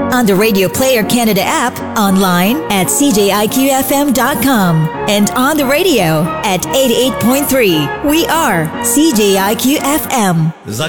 on the Radio Player Canada app, online at cjiqfm.com, and on the radio at 88.3. We are CJIQ FM. Za